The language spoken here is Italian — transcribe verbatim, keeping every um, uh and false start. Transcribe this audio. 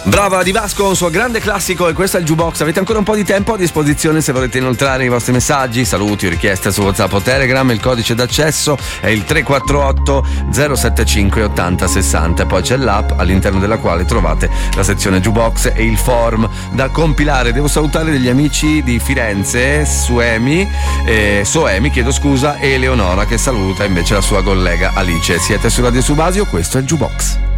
Brava di Vasco, un suo grande classico, e questo è il Jukebox. Avete ancora un po' di tempo a disposizione se volete inoltrare i vostri messaggi, saluti o richieste su WhatsApp o Telegram. Il codice d'accesso è il tre quattro otto zero sette cinque otto zero sei zero. Poi c'è l'app all'interno della quale trovate la sezione Jukebox e il form da compilare. Devo salutare degli amici di Firenze, Suemi, eh, Soemi, chiedo scusa, e Eleonora che saluta invece la sua collega Alice. Siete su Radio Subasio, questo è il Jukebox.